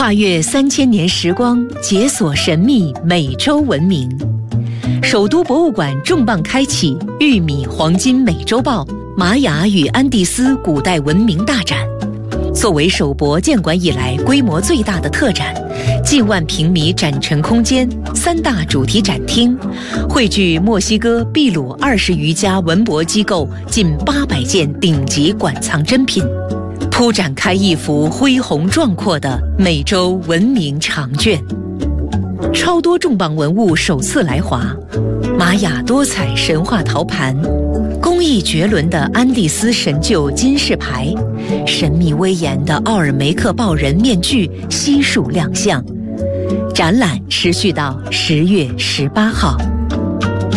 跨越3000年时光，解锁神秘美洲文明。首都博物馆重磅开启玉米黄金美洲豹玛雅与安第斯古代文明大展。作为首博建馆以来规模最大的特展，近万平米展陈空间，3大主题展厅，汇聚墨西哥、秘鲁20余家文博机构近800件顶级馆藏珍品，铺展开一幅恢宏壮阔的美洲文明长卷。超多重磅文物首次来华，玛雅多彩神话陶盘，工艺绝伦的安第斯神鹫金饰牌，神秘威严的奥尔梅克豹人面具悉数亮相。展览持续到10月18号。